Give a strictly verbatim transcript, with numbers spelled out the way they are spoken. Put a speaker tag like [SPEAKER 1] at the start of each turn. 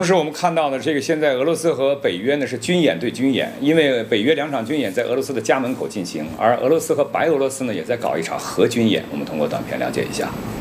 [SPEAKER 1] 同时，我们看到呢，这个现在俄罗斯和北约呢是军演对军演，因为北约两场军演在俄罗斯的家门口进行，而俄罗斯和白俄罗斯呢也在搞一场核军演。我们通过短片了解一下。